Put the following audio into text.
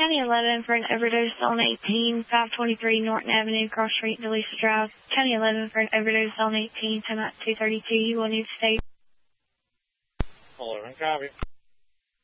County 11 for an overdose on 18, 523 Norton Avenue, Cross Street, Delisa Drive. County 11 for an overdose on 18, time out 232. You will need to stay. 11, copy.